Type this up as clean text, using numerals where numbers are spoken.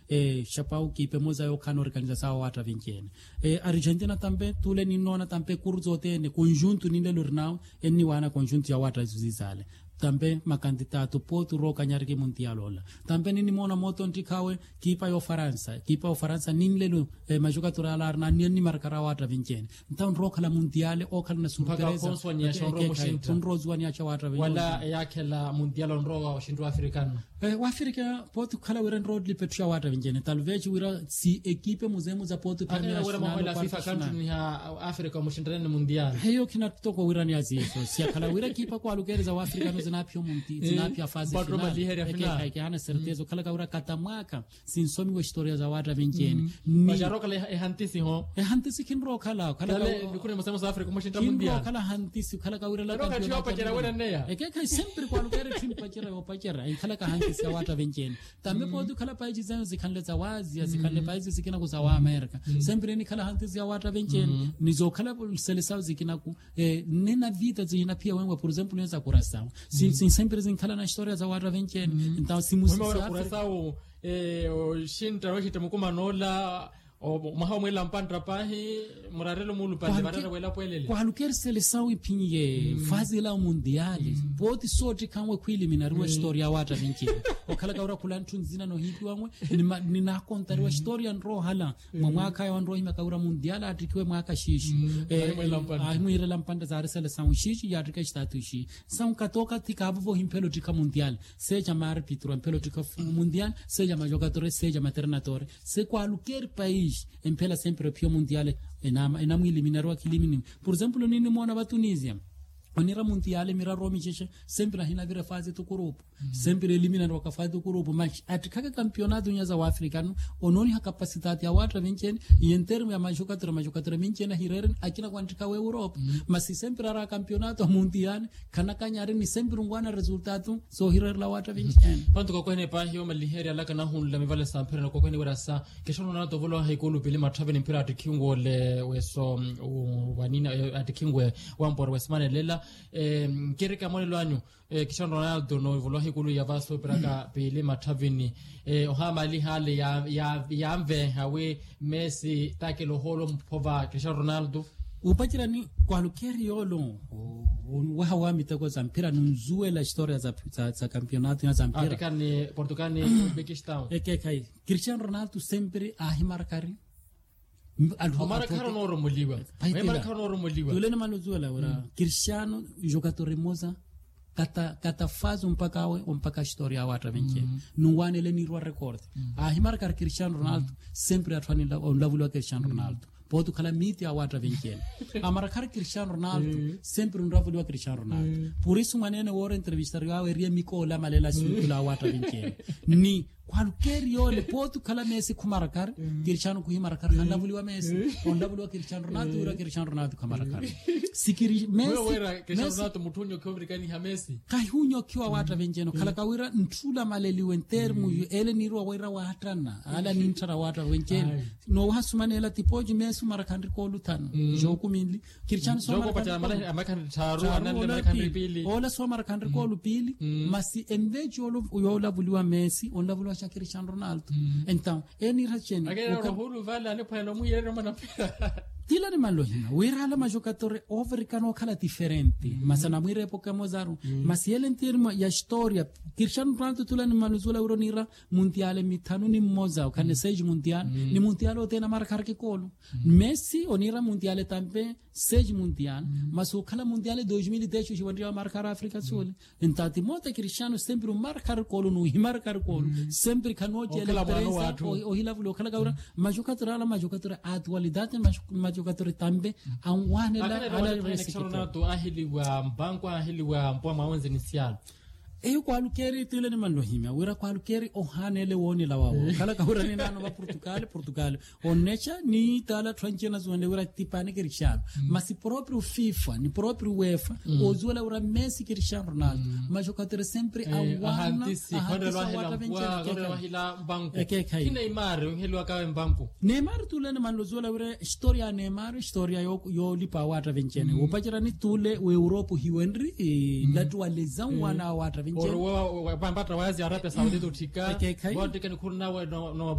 Chapau kipe moza yo kan organização wata vinkene Argentina tambe tule ni nona tambe kurzote ne conjunto ni le lurnau ni wana conjunto ya wata zizale tambe makandidato potu roka nyariki mundialola tambe ni mona moto ntikawe kipa yo Faransa ninlelu majokatura alarna ni markara wata vinkene ntan roka la mundiale okal na surpresa tunrozwani acha wata vinkene wala yake la mundialo nroga washindu afrikano wa Afrika potu kala wiran road li petrua wata vinkene talvez wira si ekipe muzemu za potu premier national wala FIFA country ni Afrika mushindane mundial heyo kina toko wirani azizo si kala wira kipa kwa lugereza wa Afrika zinapyo munti zinapya fazi final hana certeza kala kawira katamwaka sinsomi wa historia za wata vinkene majaroka le hantisi kinro kala bikune musemo za Afrika mushinda mundial kala hantisi kala kawira la roka tiwa pachera wena neya sempre kwa lugere tim pachera kala ka hantisi ya wata vinkene tambe podu kala paiji zanzo zikanleza wazi zikanle paiji zikina kuzawa Amerika sempre ni kala hantisi ya wata vinkene nizo kala seleção zikina ku nena vida zina pia wenwa por exemplo neza coração sim sempre zinkala na história za wata vinkene então se música coração o shinta rohita mukuma nola o mahamwela mpandra pahi murarelo mulu pande barara wela poelele kwa luker seleção ipinye fase la mundiali poti soti kamwe kueliminar wa historia wata vinkene okala kaura kulantu zina no hipi wamwe ni na kontari wa historia nro hala mwaka ya nro hima kaura mundiala atikiwe mwaka shishi mwira lampanda za seleção shishi ya atika statu shi são katoka tikabu vo himpelo tika mundial seja mar pitro himpelo tika mundial seja majogadores seja maternatore se kwa luker país empela sempre pio mundiale enam eliminarwa kilimini por exemplo nini mona ba Tunisia onira mundiale mira romi cheche sempre hina vira fase to grupo sempre eliminarwa ka fase to grupo mas atikaka campeonato nyaza wa africano ononi ha capacidade ya watu vinkene em termo ya majogador vinkene hireren akina kwantika wa Europa mas sempre ara campeonato mundial kana kanyare ni sempre ngwana resultado so hirer la watu vinkene panto ko kwene pa hiyo maliheria la kana hun la mivale sampere na ko kwene wera sa keshono na to volo ha ikulu pili mathabe ni mpira atikingo le weso wanina atikingwe wampor wesmane lela kereka mole lwanyu Cristiano Ronaldo no volo hikulu ya vaso praka pele mathavini ohama li hale ya mve hawe Messi takelo holo mpova Cristiano Ronaldo upachira ni kwa lukeri yolo waha mitako za mpira nunzue la historia za campeonato za mpira Afrika ni Portugal ni Uzbekistan kai Cristiano Ronaldo sempre ahimarkari Omar Carano romuliwa Tulena manuzuela ora Cristiano jogador moza kata faz mpaka historia wata vinkene nungwane le nirwa record ahimarkar Cristiano Ronaldo sempre atfani on lavulo Cristiano Ronaldo potu kala miti ya wata vinkene amarakar Cristiano Ronaldo sempre unravulo Cristiano Ronaldo por isso manene wora entrevistar yawe ria mikola malela sula wata vinkene ni qualquer yole potu kala Messi kumarakar Cristiano kuhimarakar lavulo Messi on lavulo Cristiano Ronaldo ura Cristiano Ronaldo kumarakar sikiri Messi Cristiano Ronaldo mutunyo kovrikani ha Messi kai hunyo kiwa wata vinkene kala kawira ntula maleli wentermu ele nirwa wira watana ala nintara wata vinkene no hasumanela tipoji Messi marakandri ko lutan joku minli Cristiano so marakandri amakandri taru anale marakandri pili ola so marakandri ko lupili masi enveji yo lavulo Messi on lavulo Cristiano Ronaldo então eni racheni o hulu vale ani pano muyere mana tila ni malohina wira la majogador overcano kala differenti masana mwire epoca mozaro masiele termo ya historia Cristiano Ronaldo tula ni manuzula uronira mundiale mitano ni moza kane seji mundial ni mundial tena marcar ke kolo Messi onira mundiale tambe seji mundial maso kala mundiale 2010 jiwandia marcar Africa Sul entati mota Cristiano sempre marcar kolo no marcar kolo sempre canoje ele presa o hilavulo kala gaura majogador atualidade majogador tambe anwane la ala Ronaldo ahili wa mbango ahili wa mpoa maonzi initial kwa lukeri tile ni manlohimia wira kwa lukeri ohanele woni la wao kala kahura ni nano wa Portugal onecha ni tala tranchena zonde wira tipane Cristiano masi proprio FIFA ni proprio UEFA ozuela wira Messi Cristiano Ronaldo majogador sempre awana ahantisi hila mbango kina Neymar hilo akawe mbango Neymar tule ni manlozuela wira historia Neymar historia yo lipa wata vinkene upachira ni tule we Europe hiwenri ndatu walezan wana wata Or pambata wazi Arabia Saudita utika bote kan kurna no